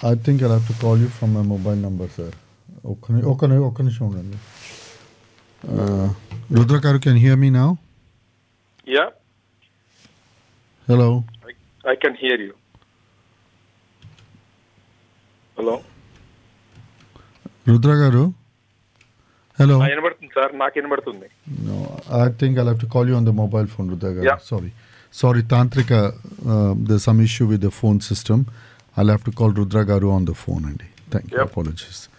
I think I'll have to call you from my mobile number, sir. Okay, Rudra Garu, can you hear me now? Yeah. Hello. I can hear you. Hello. Rudra Garu? Hello. No, I think I'll have to call you on the mobile phone, Rudra Garu. Yeah. Sorry, Tantrika, there's some issue with the phone system. I'll have to call Rudra Garu on the phone, Andy. Thank you. Yep. Apologies.